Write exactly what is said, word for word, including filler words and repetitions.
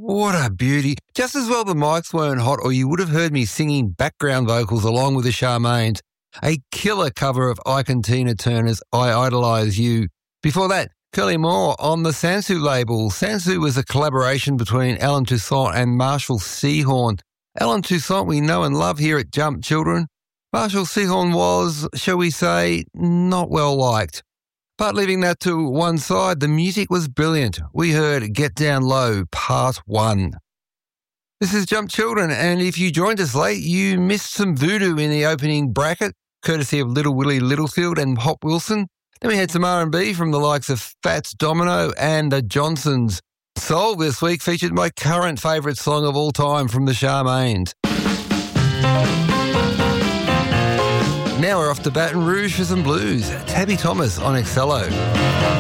What a beauty. Just as well the mics weren't hot or you would have heard me singing background vocals along with the Charmaines. A killer cover of Ike and Tina Turner's I Idolise You. Before that, Curly Moore on the Sansu label. Sansu was a collaboration between Alan Toussaint and Marshall Sehorn. Alan Toussaint we know and love here at Jump Children. Marshall Sehorn was, shall we say, not well liked. But leaving that to one side, the music was brilliant. We heard Get Down Low, Part one. This is Jump Children, and if you joined us late, you missed some voodoo in the opening bracket, courtesy of Little Willie Littlefield and Hop Wilson. Then we had some R and B from the likes of Fats Domino and the Johnsons. Soul this week featured my current favourite song of all time from the Charmaines. Now we're off to Baton Rouge for some blues. Tabby Thomas on Excello.